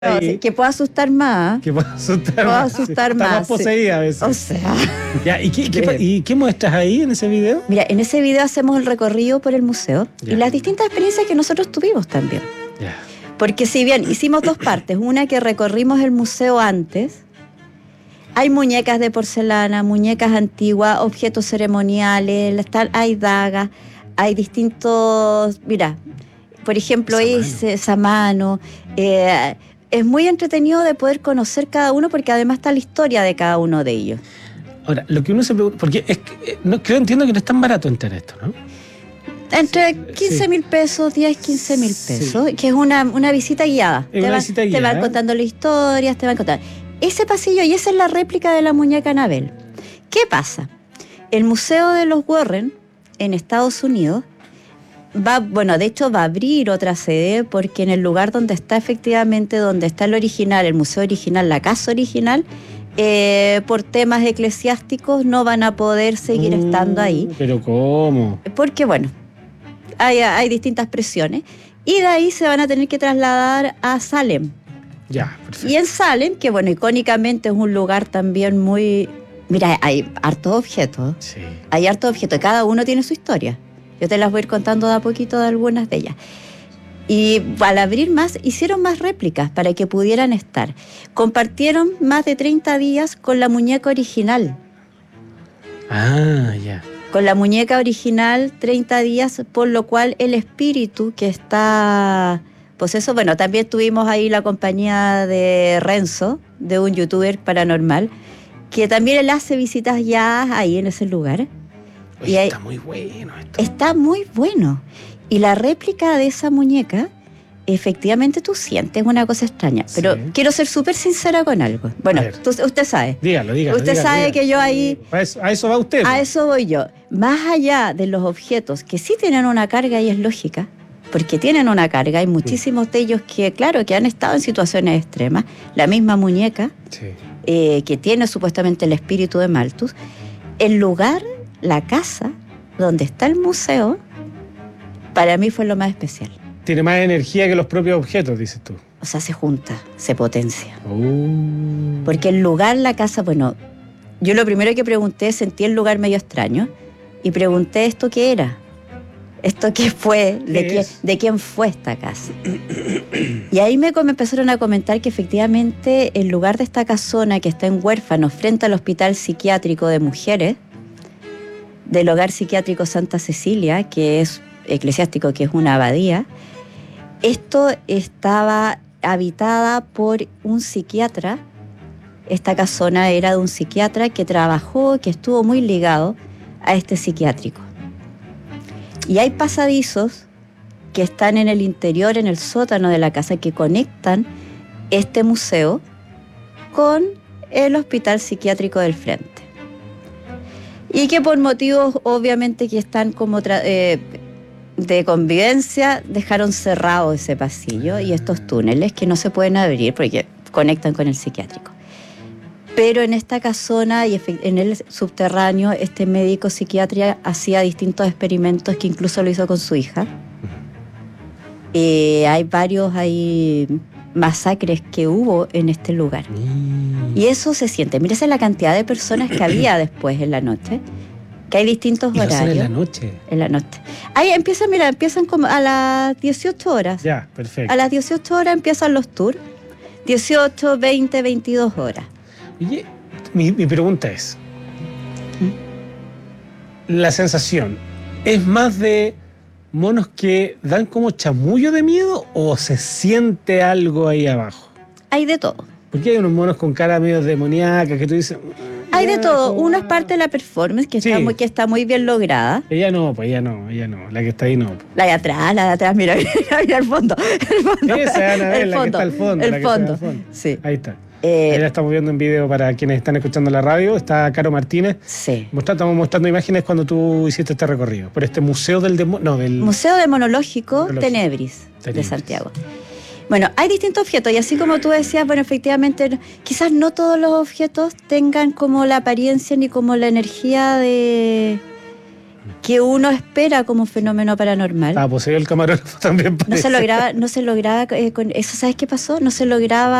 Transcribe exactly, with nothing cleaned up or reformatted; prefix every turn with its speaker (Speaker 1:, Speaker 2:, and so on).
Speaker 1: No, sí, que pueda asustar más.
Speaker 2: Que pueda asustar
Speaker 1: pueda
Speaker 2: más.
Speaker 1: asustar
Speaker 2: Está
Speaker 1: más.
Speaker 2: más poseída
Speaker 1: Sí.
Speaker 2: a veces.
Speaker 1: O sea.
Speaker 2: Ya, ¿y, qué, qué, ¿Y qué muestras ahí en ese video?
Speaker 1: Mira, en ese video hacemos el recorrido por el museo
Speaker 2: Ya.
Speaker 1: y las distintas experiencias que nosotros tuvimos también.
Speaker 2: Ya.
Speaker 1: Porque si bien hicimos dos partes, una que recorrimos el museo antes, hay muñecas de porcelana, muñecas antiguas, objetos ceremoniales, están, hay dagas, hay distintos, mira, por ejemplo,
Speaker 2: Esa
Speaker 1: esa, esa mano. Eh, es muy entretenido de poder conocer cada uno porque además está la historia de cada uno de ellos.
Speaker 2: Ahora, lo que uno se pregunta, porque es que, no, creo, entiendo que no es tan barato entrar esto, ¿no?
Speaker 1: Entre quince mil pesos, diez, quince mil pesos, sí. Que es una, una visita guiada.
Speaker 2: Es
Speaker 1: te,
Speaker 2: una
Speaker 1: van,
Speaker 2: visita guiada.
Speaker 1: Te van contando las historias, te van contando. Ese pasillo, y esa es la réplica de la muñeca Annabelle. ¿Qué pasa? El Museo de los Warren, en Estados Unidos, va, bueno, de hecho va a abrir otra sede porque en el lugar donde está efectivamente, donde está el original, el museo original, la casa original, eh, por temas eclesiásticos no van a poder seguir uh, estando ahí.
Speaker 2: ¿Pero cómo?
Speaker 1: Porque, bueno, hay, hay distintas presiones y de ahí se van a tener que trasladar a Salem.
Speaker 2: Ya, perfecto.
Speaker 1: Y en Salem, que bueno, icónicamente es un lugar también muy... Mira, hay hartos objetos.
Speaker 2: Sí.
Speaker 1: Hay hartos objetos, cada uno tiene su historia. Yo te las voy a ir contando de a poquito de algunas de ellas. Y al abrir más, hicieron más réplicas para que pudieran estar. Compartieron más de treinta días con la muñeca original.
Speaker 2: Ah, ya.
Speaker 1: Con la muñeca original, treinta días, por lo cual el espíritu que está... Pues eso, bueno, también tuvimos ahí la compañía de Renzo, de un youtuber paranormal, que también él hace visitas guiadas ahí en ese lugar.
Speaker 2: Oye,
Speaker 1: y ahí,
Speaker 2: está muy bueno esto.
Speaker 1: Está muy bueno. Y la réplica de esa muñeca, efectivamente tú sientes una cosa extraña. Sí. Pero quiero ser súper sincera con algo. Bueno, tú, usted sabe.
Speaker 2: Dígalo, dígalo.
Speaker 1: Usted
Speaker 2: dígalo,
Speaker 1: sabe
Speaker 2: dígalo.
Speaker 1: que yo ahí...
Speaker 2: A eso, a eso va usted.
Speaker 1: A eso voy yo. Más allá de los objetos que sí tienen una carga y es lógica, porque tienen una carga, hay muchísimos de ellos que, claro, que han estado en situaciones extremas. La misma muñeca,
Speaker 2: sí.
Speaker 1: eh, que tiene supuestamente el espíritu de Malthus. El lugar, la casa donde está el museo, para mí fue lo más especial.
Speaker 2: Tiene más energía que los propios objetos, dices tú.
Speaker 1: O sea, se junta, se potencia.
Speaker 2: Uh.
Speaker 1: Porque el lugar, la casa, bueno, yo lo primero que pregunté, sentí el lugar medio extraño, y pregunté esto qué era. ¿Esto qué fue? ¿De, ¿Qué quién, ¿De quién fue esta casa? Y ahí me, me empezaron a comentar que efectivamente el lugar de esta casona que está en Huérfanos, frente al Hospital Psiquiátrico de Mujeres, del Hogar Psiquiátrico Santa Cecilia, que es eclesiástico, que es una abadía, esto estaba habitada por un psiquiatra. Esta casona era de un psiquiatra que trabajó, que estuvo muy ligado a este psiquiátrico. Y hay pasadizos que están en el interior, en el sótano de la casa, que conectan este museo con el Hospital Psiquiátrico del Frente. Y que por motivos, obviamente, que están como tra- eh, de convivencia, dejaron cerrado ese pasillo y estos túneles que no se pueden abrir porque conectan con el psiquiátrico. Pero en esta casona y en el subterráneo, este médico psiquiatra hacía distintos experimentos que incluso lo hizo con su hija. Eh, hay varios hay masacres que hubo en este lugar. Mm. Y eso se siente. Mira, esa es la cantidad de personas que había después en la noche, que hay distintos
Speaker 2: ¿Y
Speaker 1: horarios.
Speaker 2: en la noche?
Speaker 1: En la noche. Ahí empiezan, mira, empiezan como a las dieciocho horas.
Speaker 2: Ya, perfecto.
Speaker 1: A las dieciocho horas empiezan los tours. dieciocho, veinte, veintidós horas.
Speaker 2: Oye, mi, mi pregunta es, ¿Mm? La sensación, ¿es más de monos que dan como chamullo de miedo o se siente algo ahí abajo?
Speaker 1: Hay de todo.
Speaker 2: Porque hay unos monos con cara medio demoníaca que tú dices...
Speaker 1: Hay de todo. Una es parte de la performance que, sí. está muy, que está muy bien lograda.
Speaker 2: Ella no, pues ella no, ella no. La que está ahí no.
Speaker 1: La de atrás, la de atrás, mira, mira, mira el fondo. El fondo.
Speaker 2: Esa, Ana, el la fondo, que está al fondo.
Speaker 1: El
Speaker 2: la que
Speaker 1: fondo.
Speaker 2: está al fondo.
Speaker 1: Sí.
Speaker 2: Ahí está. Eh, Ahí la estamos viendo en video para quienes están escuchando la radio. Está Caro Martínez.
Speaker 1: Sí.
Speaker 2: Mostrando, estamos mostrando imágenes cuando tú hiciste este recorrido. Por este museo del... Demo, no, del
Speaker 1: Museo Demonológico, Demonológico. Tenebris,
Speaker 2: Tenebris
Speaker 1: de Santiago. Bueno, hay distintos objetos y así como tú decías, bueno, efectivamente, quizás no todos los objetos tengan como la apariencia ni como la energía de, que uno espera como un fenómeno paranormal.
Speaker 2: Ah, poseído el camarógrafo también
Speaker 1: No
Speaker 2: parece.
Speaker 1: se lograba, no se lograba eh, con eso. ¿Sabes qué pasó? No se lograba